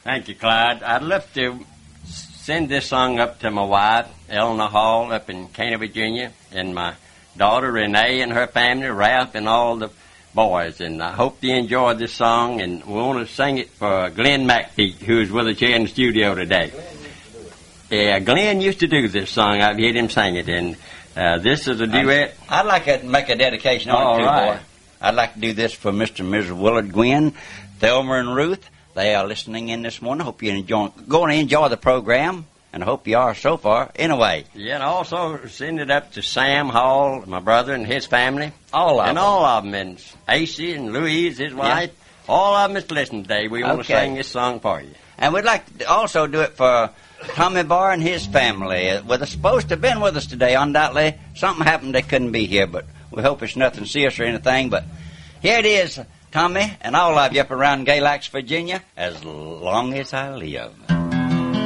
Thank you, Clyde. I'd love to send this song up to my wife, Eleanor Hall, up in Cana, Virginia, and my daughter, Renee, and her family, Ralph, and all the boys. And I hope you enjoy this song, and we want to sing it for Glenn McPeak, who's with us here in the studio today. Yeah, Glenn used to do this song. I've heard him sing it, and this is a duet. I'd like to make a dedication on it, too, right. boy. I'd like to do this for Mr. and Mrs. Willard Gwynn, Thelma and Ruth. They are listening in this morning. Hope you going to enjoy the program, and I hope you are so far. Anyway. Yeah, and also send it up to Sam Hall, my brother, and his family. All of them. All of them. And AC and Louise, his wife. Yeah. All of them is listening today. We want to sing this song for you. And we'd like to also do it for Tommy Barr and his family. They're supposed to have been with us today. Undoubtedly, something happened. They couldn't be here, but we hope it's nothing serious or anything. But here it is, Tommy, and all of you up around Galax, Virginia, as long as I live.